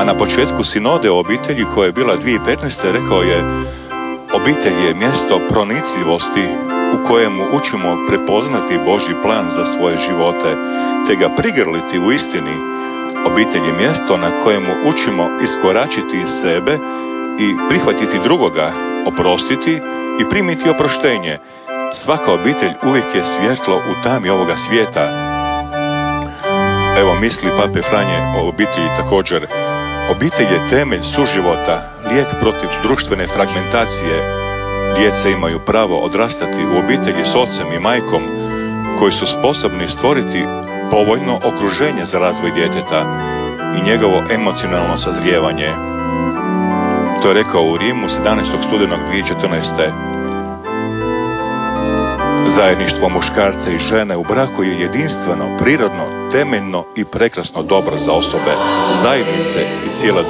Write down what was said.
A na početku sinode o obitelji koja je bila 2015. rekao je: obitelj je mjesto pronicljivosti u kojemu učimo prepoznati Božji plan za svoje živote, te ga prigrliti u istini. Obitelj je mjesto na kojemu učimo iskoračiti iz sebe i prihvatiti drugoga, oprostiti i primiti oproštenje. Svaka obitelj uvijek je svjetlo u tami ovoga svijeta. Evo misli Pape Franje o obitelji također. Obitelj je temelj suživota, lijek protiv društvene fragmentacije. Djeca imaju pravo odrastati u obitelji s ocem i majkom koji su sposobni stvoriti povoljno okruženje za razvoj djeteta i njegovo emocionalno sazrijevanje. To je rekao u Rimu 17. studenog 2014. Zajedništvo muškarca i žene u braku je jedinstveno, prirodno, temeljno i prekrasno dobro za osobe, zajednice i cijelo